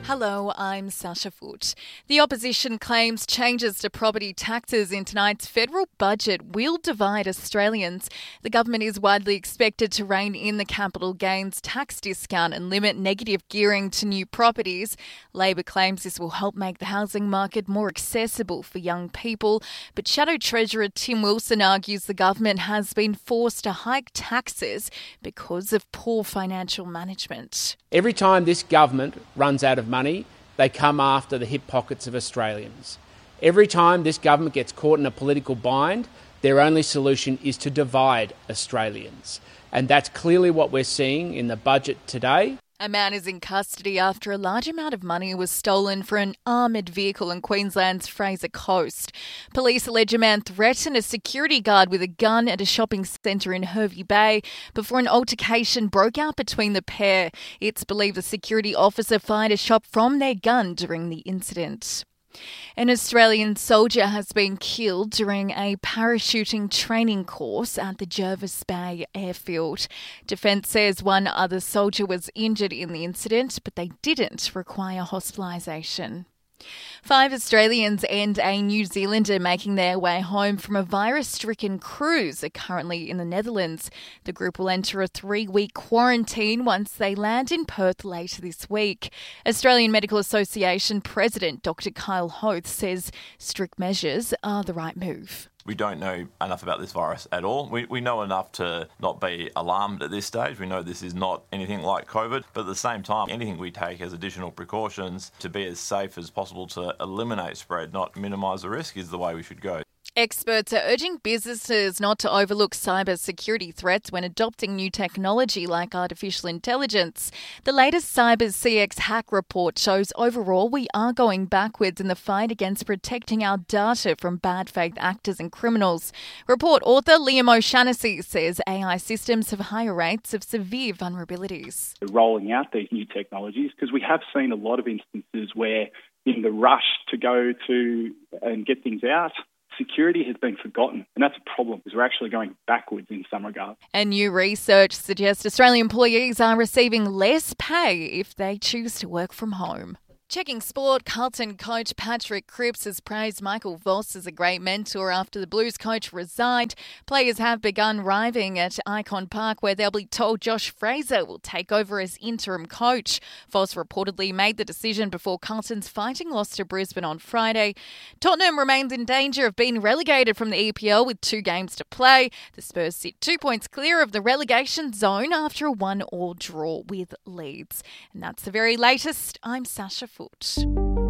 Hello, I'm Sasha Foote. The opposition claims changes to property taxes in tonight's federal budget will divide Australians. The government is widely expected to rein in the capital gains tax discount and limit negative gearing to new properties. Labor claims this will help make the housing market more accessible for young people. But Shadow Treasurer Tim Wilson argues the government has been forced to hike taxes because of poor financial management. Every time this government runs out of money, they come after the hip pockets of Australians. Every time this government gets caught in a political bind, their only solution is to divide Australians. And that's clearly what we're seeing in the budget today. A man is in custody after a large amount of money was stolen from an armoured vehicle in Queensland's Fraser Coast. Police allege a man threatened a security guard with a gun at a shopping centre in Hervey Bay before an altercation broke out between the pair. It's believed the security officer fired a shot from their gun during the incident. An Australian soldier has been killed during a parachuting training course at the Jervis Bay airfield. Defence says one other soldier was injured in the incident, but they didn't require hospitalisation. 5 Australians and a New Zealander making their way home from a virus-stricken cruise are currently in the Netherlands. The group will enter a 3-week quarantine once they land in Perth later this week. Australian Medical Association President Dr Kyle Hoth says strict measures are the right move. We don't know enough about this virus at all. We know enough to not be alarmed at this stage. We know this is not anything like COVID, but at the same time, anything we take as additional precautions to be as safe as possible to eliminate spread, not minimise the risk, is the way we should go. Experts are urging businesses not to overlook cyber security threats when adopting new technology like artificial intelligence. The latest Cyber CX hack report shows overall we are going backwards in the fight against protecting our data from bad faith actors and criminals. Report author Liam O'Shaughnessy says AI systems have higher rates of severe vulnerabilities. Rolling out these new technologies, because we have seen a lot of instances where in the rush to go to and get things out, security has been forgotten, and that's a problem because we're actually going backwards in some regards. And new research suggests Australian employees are receiving less pay if they choose to work from home. Checking sport, Carlton coach Patrick Cripps has praised Michael Voss as a great mentor after the Blues coach resigned. Players have begun arriving at Icon Park where they'll be told Josh Fraser will take over as interim coach. Voss reportedly made the decision before Carlton's fighting loss to Brisbane on Friday. Tottenham remains in danger of being relegated from the EPL with 2 games to play. The Spurs sit 2 points clear of the relegation zone after a 1-1 draw with Leeds. And that's the very latest. I'm Sasha Foote.